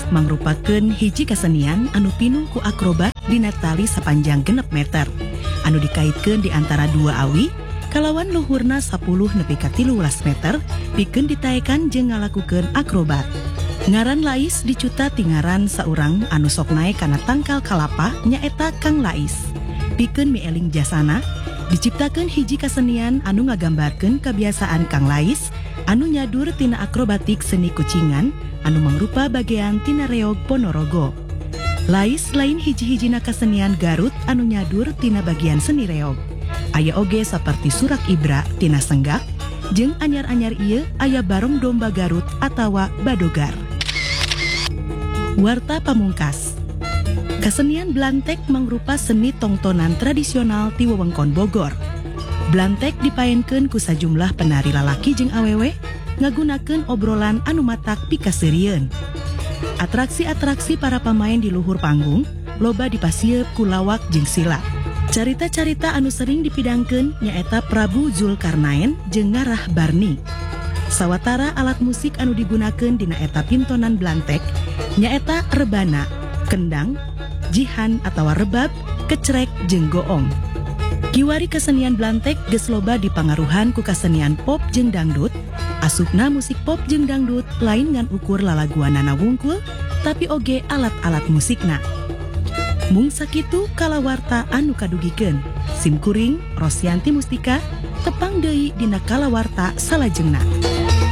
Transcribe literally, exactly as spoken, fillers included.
mangrupakeun hiji kasenian anu pinuh ku akrobat dina tali sapanjang genep meter anu dikaitkeun di antara dua awi kalawan luhurna sepuluh nepi ka tilulas meter pikeun ditaekan jeung ngalakukeun akrobat. Ngaran Lais dicuta tingaran saurang anu sok naek kana tangkal kalapa nyaeta Kang Lais. Pikeun mieling jasana diciptakeun hiji kasenian anu ngagambarkeun kebiasaan Kang Lais anu nyadur tina akrobatik seni kucingan anu mangrupa bagean tina reog Ponorogo. Lais lain hiji-hijina kasenian Garut anu nyadur tina bagian seni reog. Aya oge saperti surak ibra tina senggak jeung anyar-anyar ieu aya barong domba Garut atawa badogar. Warta pamungkas. Kasenian Blantek mangrupa seni tongtonan tradisional ti wewengkon Bogor. Blantek dipaenkeun ku sajumlah penari lalaki jeung awewe ngagunakeun obrolan anu matak pikaseurieun. Atraksi-atraksi para pamain di luhur panggung loba dipasieup ku lawak jeung silat. Carita-carita anu sering dipidangkeun nyaeta Prabu Zulkarnaen jeung Ngarah Barni. Sawatara alat musik anu digunakeun dina eta pintonan Blantek nyaeta rebana, kendang, jihan atawa rebab, kecrek jeung goong. Kiwari kesenian Blantek geus loba dipangaruhan ku kasenian pop jeung dangdut. Asupna musik pop jeung dangdut lain ngan ukur lalaguanana wungkul tapi oge alat-alat musikna. Mung sakitu kalawarta anu kadugikeun. Simkuring Rosyanti Mustika tepang deui dina kalawarta salajengna.